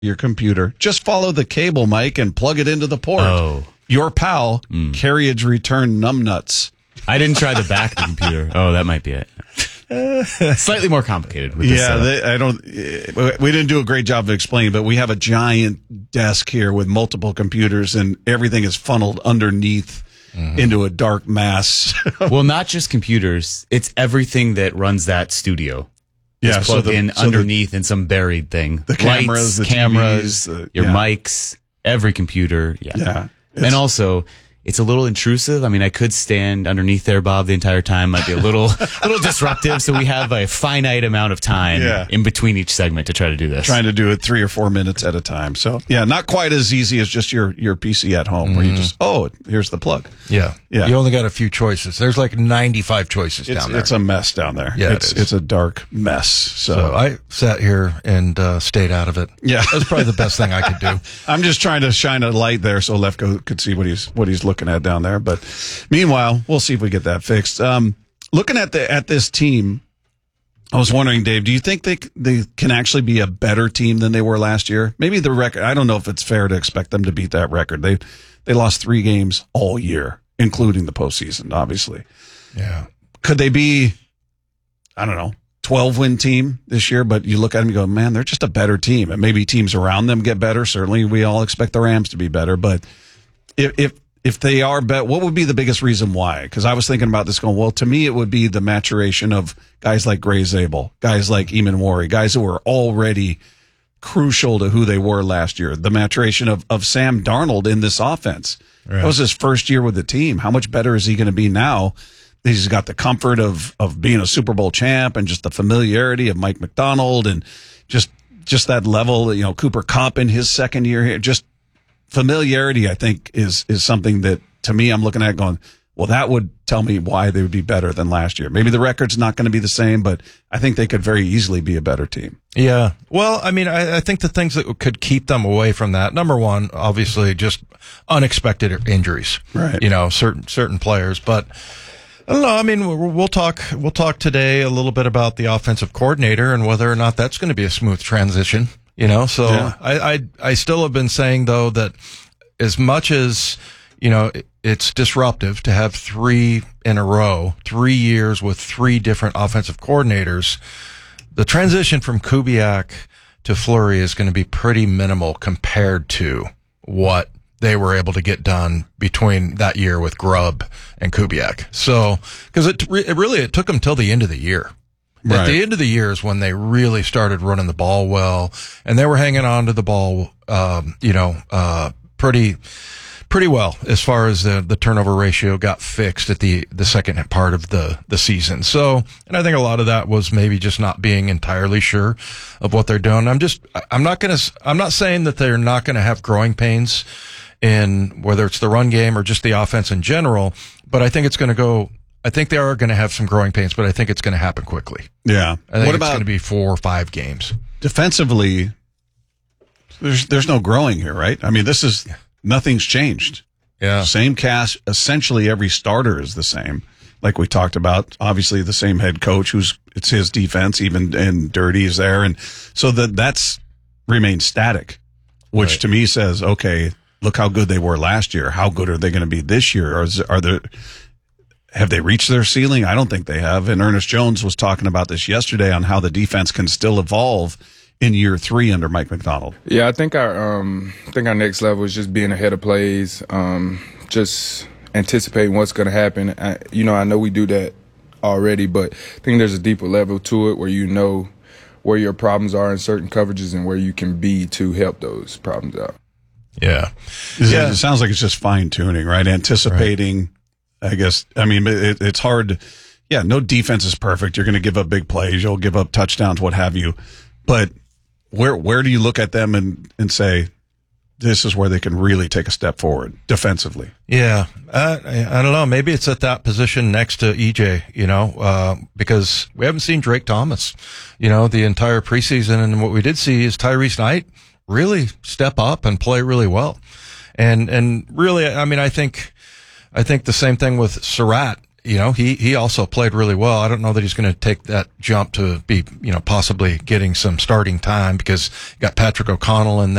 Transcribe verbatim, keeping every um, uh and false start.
your computer, just follow the cable, Mike, and plug it into the port. Oh. Your pal, mm. Carriage Return Numbnuts. I didn't try the back of the computer. Oh, that might be it. Slightly more complicated with this. Yeah, they, I don't. We didn't do a great job of explaining, but we have a giant desk here with multiple computers, and everything is funneled underneath mm-hmm. into a dark mass. Well, not just computers; it's everything that runs that studio. Yeah, it's plugged so the, in so underneath the, in some buried thing. The cameras, Lights, the cameras, T Vs, the, your yeah. mics, every computer. Yeah, yeah. And also, it's a little intrusive. I mean, I could stand underneath there, Bob, the entire time. Might be a little, little disruptive. So we have a finite amount of time yeah. in between each segment to try to do this. Trying to do it three or four minutes at a time. So yeah, not quite as easy as just your, your P C at home mm-hmm. where you just, oh, here's the plug. Yeah. Yeah. You only got a few choices. There's like ninety-five choices it's, down there. It's a mess down there. Yeah, it's, it is. It's a dark mess. So, so I sat here and uh, stayed out of it. Yeah. That was probably the best thing I could do. I'm just trying to shine a light there so Lefko could see what he's, what he's looking at down there. But meanwhile, we'll see if we get that fixed. Um, looking at the at this team, I was wondering, Dave, do you think they they can actually be a better team than they were last year? Maybe the record. I don't know if it's fair to expect them to beat that record. They they lost three games all year, including the postseason, obviously. Yeah. Could they be, I don't know, twelve win team this year? But you look at them, you go, man, they're just a better team, and maybe teams around them get better. Certainly, we all expect the Rams to be better, but if if If they are bet, what would be the biggest reason why? Because I was thinking about this going, well, to me, it would be the maturation of guys like Gray Zabel, guys like Eamon Wari, guys who were already crucial to who they were last year. The maturation of, of Sam Darnold in this offense. Right. That was his first year with the team. How much better is he going to be now? He's got the comfort of, of being a Super Bowl champ and just the familiarity of Mike McDonald and just, just that level, you know, Cooper Kupp in his second year here, just, familiarity, I think, is is something that, to me, I'm looking at going, well, that would tell me why they would be better than last year. Maybe the record's not going to be the same, but I think they could very easily be a better team. Yeah. Well, I mean, I, I think the things that could keep them away from that, number one, obviously, just unexpected injuries. Right. You know, certain certain players. But I don't know. I mean, we'll, we'll talk we'll talk today a little bit about the offensive coordinator and whether or not that's going to be a smooth transition. You know, so yeah. I, I, I still have been saying, though, that as much as, you know, it's disruptive to have three in a row, three years with three different offensive coordinators, the transition from Kubiak to Fleury is going to be pretty minimal compared to what they were able to get done between that year with Grubb and Kubiak. So, because it, it really, it took them till the end of the year. Right. At the end of the year is when they really started running the ball well, and they were hanging on to the ball, um, you know, uh, pretty, pretty well as far as the, the turnover ratio got fixed at the, the second part of the, the season. So, and I think a lot of that was maybe just not being entirely sure of what they're doing. I'm just, I'm not going to, I'm not saying that they're not going to have growing pains in whether it's the run game or just the offense in general, but I think it's going to go, I think they are going to have some growing pains, but I think it's going to happen quickly. Yeah. I think what it's about going to be four or five games. Defensively, there's there's no growing here, right? I mean, this is nothing's changed. Yeah. Same cast. Essentially, every starter is the same. Like we talked about, obviously the same head coach who's it's his defense, even and Dirty is there, and so that that's remained static, which right. to me says, okay, look how good they were last year. How good are they going to be this year? Or is, are there Have they reached their ceiling? I don't think they have. And Ernest Jones was talking about this yesterday on how the defense can still evolve in year three under Mike McDonald. Yeah, I think our um, I think our next level is just being ahead of plays, um, just anticipating what's going to happen. I, you know, I know we do that already, but I think there's a deeper level to it where you know where your problems are in certain coverages and where you can be to help those problems out. Yeah. yeah. It sounds like it's just fine tuning, right? Anticipating. Right. I guess, I mean, it, it's hard. Yeah, no defense is perfect. You're going to give up big plays. You'll give up touchdowns, what have you. But where where do you look at them and, and say, this is where they can really take a step forward defensively? Yeah, uh, I don't know. Maybe it's at that position next to E J, you know, uh, because we haven't seen Drake Thomas, you know, the entire preseason. And what we did see is Tyrese Knight really step up and play really well. And, and really, I mean, I think, I think the same thing with Surratt you know, he, he also played really well. I don't know that he's going to take that jump to be, you know, possibly getting some starting time because you got Patrick O'Connell in there.